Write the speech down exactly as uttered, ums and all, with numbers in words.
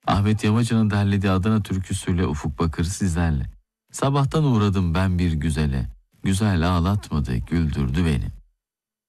Ahmet Yamacı'nın derlediği Adana türküsüyle Ufuk Bakır sizlerle. Sabahtan uğradım ben bir güzele. Güzel ağlatmadı, güldürdü beni.